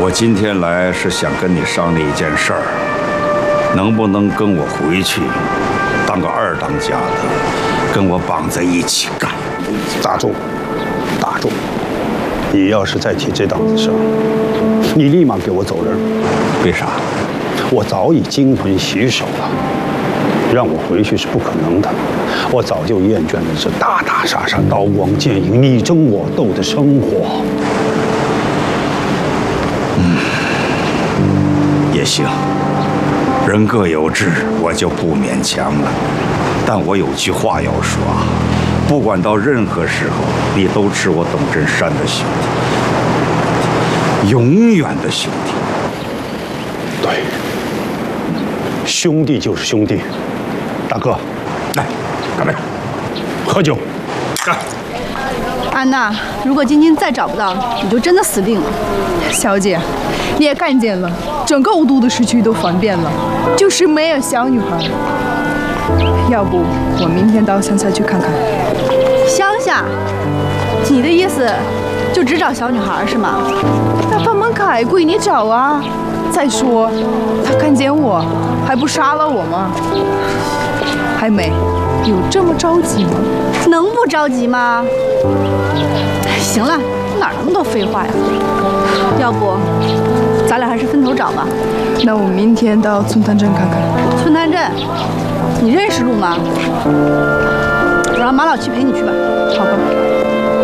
我今天来是想跟你商量一件事儿，能不能跟我回去，当个二当家的，跟我绑在一起干？ 大柱，大柱，你要是再提这档子事儿，你立马给我走人。 为啥？ 我早已精魂洗手了，让我回去是不可能的。我早就厌倦了这打打杀杀、刀光剑影、你争我斗的生活。 也行，人各有志，我就不勉强了。但我有句话要说啊，不管到任何时候，你都是我董振山的兄弟，永远的兄弟。 对，兄弟就是兄弟。大哥，来，干杯，喝酒，干！ 安娜，如果今天再找不到，你就真的死定了。 小姐，你也看见了，整个雾都的市区都翻遍了，就是没有小女孩。要不我明天到乡下去看看。 乡下？你的意思就只找小女孩是吗？ 那他们开归你找啊。再说，他看见我，还不杀了我吗？还没，有这么着急吗？ 能不着急吗？行了，哪那么多废话呀？要不，咱俩还是分头找吧。 那我明天到村潭镇看看。 村潭镇，你认识路吗？我让马老七陪你去吧。 好吧。